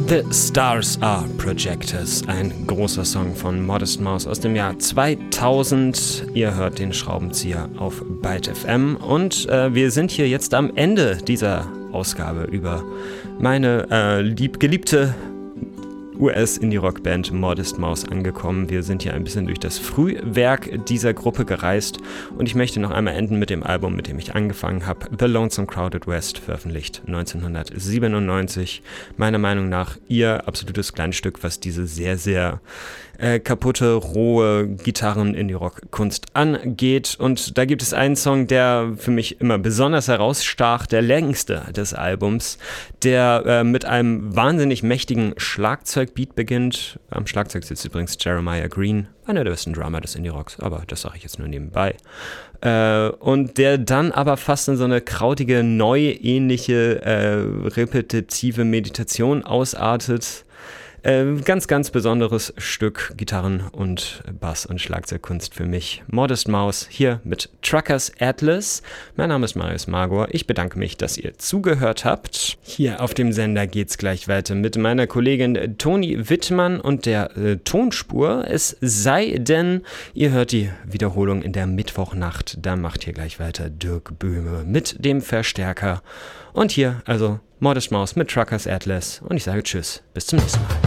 The Stars Are Projectors, ein großer Song von Modest Mouse aus dem Jahr 2000. Ihr hört den Schraubenzieher auf Byte FM und wir sind hier jetzt am Ende dieser Ausgabe über meine geliebte US-Indie-Rock-Band Modest Mouse angekommen. Wir sind hier ein bisschen durch das Frühwerk dieser Gruppe gereist und ich möchte noch einmal enden mit dem Album, mit dem ich angefangen habe, The Lonesome Crowded West, veröffentlicht 1997. Meiner Meinung nach ihr absolutes Kleinstück, was diese sehr, sehr kaputte, rohe Gitarren-Indie-Rock-Kunst angeht. Und da gibt es einen Song, der für mich immer besonders herausstach, der längste des Albums, der mit einem wahnsinnig mächtigen Schlagzeugbeat beginnt. Am Schlagzeug sitzt übrigens Jeremiah Green, einer der besten Drummer des Indie-Rocks, aber das sage ich jetzt nur nebenbei. Und der dann aber fast in so eine krautige, neu-ähnliche, repetitive Meditation ausartet. Ganz, ganz besonderes Stück Gitarren- und Bass- und Schlagzeugkunst für mich. Modest Mouse hier mit Truckers Atlas. Mein Name ist Marius Magor. Ich bedanke mich, dass ihr zugehört habt. Hier auf dem Sender geht's gleich weiter mit meiner Kollegin Toni Wittmann und der Tonspur. Es sei denn, ihr hört die Wiederholung in der Mittwochnacht. Da macht hier gleich weiter Dirk Böhme mit dem Verstärker. Und hier also Modest Mouse mit Truckers Atlas. Und ich sage Tschüss, bis zum nächsten Mal.